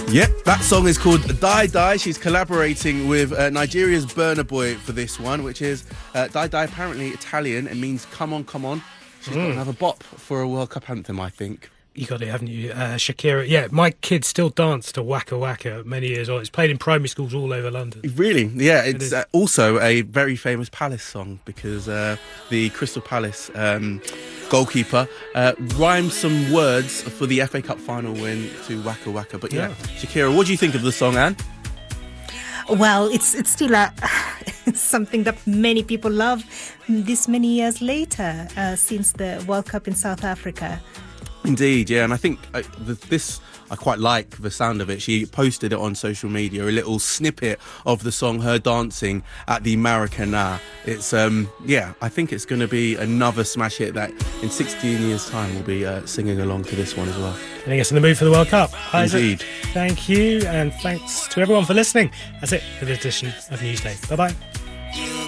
Yep, that song is called Die Die. She's collaborating with Nigeria's Burna Boy for this one, which is Die Die, apparently Italian. It means come on, come on. She's got another bop for a World Cup anthem, I think. You got it, haven't you? Shakira. Yeah, my kids still dance to Waka Waka many years on. It's played in primary schools all over London. Really? Yeah, it's also a very famous Palace song because the Crystal Palace goalkeeper rhymed some words for the FA Cup final win to Waka Waka. But yeah, Shakira, what do you think of the song, Anne? Well, it's still something that many people love this many years later since the World Cup in South Africa. Indeed, yeah, and I think I quite like the sound of it. She posted it on social media, a little snippet of the song, her dancing at the Maracana. It's, I think it's going to be another smash hit that in 16 years' time we'll be singing along to this one as well. I think it's in the mood for the World Cup. Isaac, indeed. Thank you, and thanks to everyone for listening. That's it for this edition of Newsday. Bye-bye.